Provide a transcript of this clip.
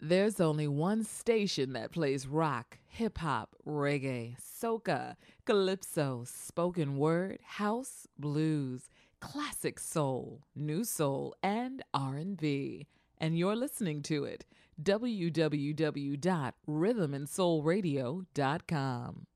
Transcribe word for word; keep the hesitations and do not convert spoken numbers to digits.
There's only one station that plays rock, hip hop, reggae, soca, calypso, spoken word, house, blues, classic soul, new soul, and R and B. And you're listening to it. w w w dot rhythm and soul radio dot com.